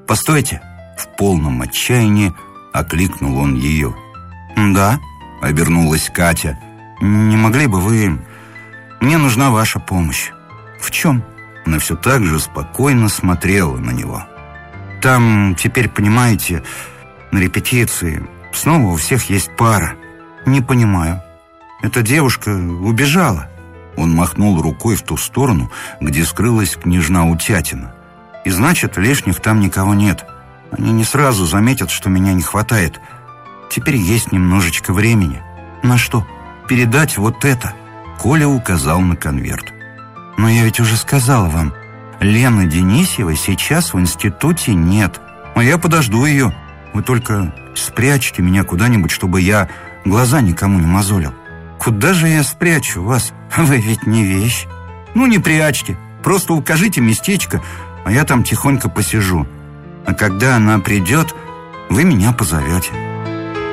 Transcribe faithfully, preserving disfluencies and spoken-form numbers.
«Постойте!» В полном отчаянии окликнул он ее. «Да», — обернулась Катя. «Не могли бы вы... Мне нужна ваша помощь». «В чем?» Она все так же спокойно смотрела на него. «Там теперь, понимаете, на репетиции снова у всех есть пара. Не понимаю. Эта девушка убежала». Он махнул рукой в ту сторону, где скрылась княжна Утятина. «И значит, лишних там никого нет. Они не сразу заметят, что меня не хватает. Теперь есть немножечко времени. На что? Передать вот это». Коля указал на конверт. «Но я ведь уже сказала вам, Лены Денисьевой сейчас в институте нет. А я подожду ее. Вы только спрячьте меня куда-нибудь, чтобы я глаза никому не мозолил». «Куда же я спрячу вас? Вы ведь не вещь». «Ну, не прячьте. Просто укажите местечко, а я там тихонько посижу. А когда она придет, вы меня позовете».